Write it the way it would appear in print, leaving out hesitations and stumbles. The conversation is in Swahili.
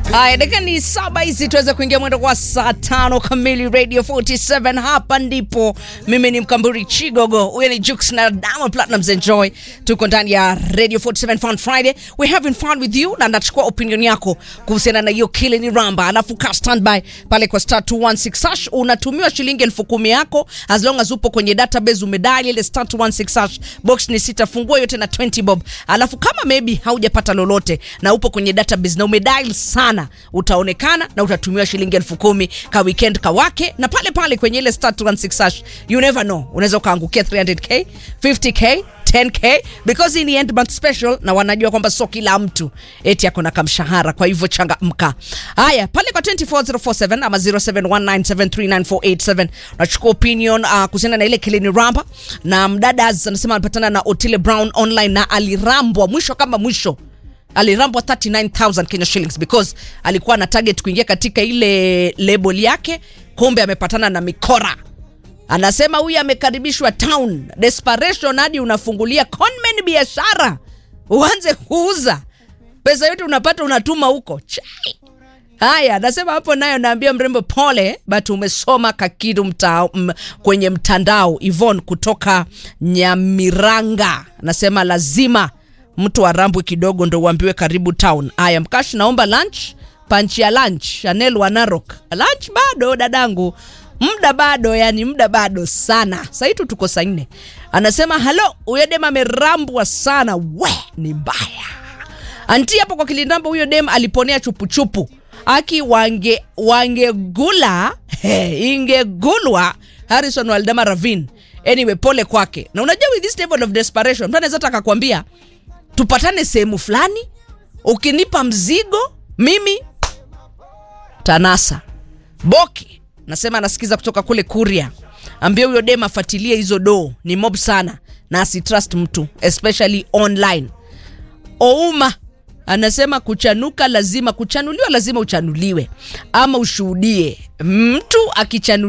Haya, dakika ni 7 hizi tuweze kuingia mwendo kwa saa 5 kamili. Radio 47 hapa ndipo. Mimi ni Mkamburi Chigogo, huyu ni Jux na Diamond Platnumz. Enjoy. Tuko ndani ya Radio 47 Fun Friday. We're having fun with you, na nachukua opinion yako kuhusiana na hiyo Kilini Ramba. Alafu ka standby pale kwa star 216 hash, unatumiwa shilingi 10,000 yako as long as upo kwenye database umedial ile star 216 hash. Box ni 6, fungua yote na 20 bob. Alafu kama maybe haujapata lolote na upo kwenye database na umedial sana, utaonekana na utatumiwa shilingi 10,000 ka weekend ka wake. Na pale pale kwenye ile star 216 hash, you never know, unaweza ukaangukia 300k, 50k, 10k, because in the end month special, na wanajua kwamba so kila mtu eti yako na kamshahara, kwa hivyo changamka. Haya, pale kwa 24047 ama 0719739487 nachukua opinion kuhusiana na ile Kilini Ramba. Na mdada anasema alipatana na Otile Brown online na alirambwa mwisho kama mwisho. Alirambwa 39,000 Kenya shillings because alikuwa na target kuingia katika ile label yake, kumbe amepatana na mikora. Anasema huyu amekaribishwa town, desperation hadi unafungulia conmen biashara, uanze kuuza. Pesa yote unapata unatuma huko. Chai. Haya, anasema hapo nayo naambia mrembo pole, but umesoma kakidu kwenye mtandao. Yvonne kutoka Nyamiranga anasema lazima mtu arambwe kidogo ndo uambiwe karibu town. Haya, Mkashi naomba lunch, panchi ya lunch, Chanel wa Narok. Lunch bado dadangu. Muda bado, yani muda bado sana. Sasa tu tuko saa 4. Anasema hello, huyo dem amerambwa sana. We, ni mbaya. Anti hapo kwa Kilindamba huyo dem aliponea chupu. Aki wangegula, ingegulwa Harrison Waldama Ravine. Anyway, pole kwake. Na unajua with this level of desperation, mtu anaweza taka kuambia tupatane sehemu fulani, ukinipa mzigo mimi tanasa. Boki nasema anasikiza kutoka kule Kuria. Ambia huyo dem afuatilie hizo do, ni mob sana na asitrust mtu, especially online. Ouma anasema kuchanuliwa lazima uchanuliwe ama ushuhudie. Mtu akichanuliwa